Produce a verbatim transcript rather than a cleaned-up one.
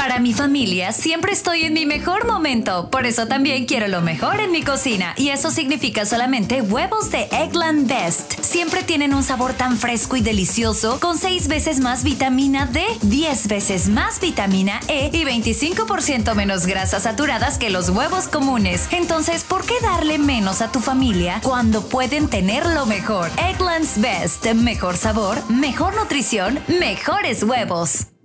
Para mi familia siempre estoy en mi mejor momento, por eso también quiero lo mejor en mi cocina, y eso significa solamente huevos de Eggland Best. Siempre tienen un sabor tan fresco y delicioso, con seis veces más vitamina D, diez veces más vitamina E y veinticinco por ciento menos grasas saturadas que los huevos comunes. Entonces, ¿por qué darle menos a tu familia cuando pueden tener lo mejor? Eggland's Best. Mejor sabor, mejor nutrición, mejores huevos.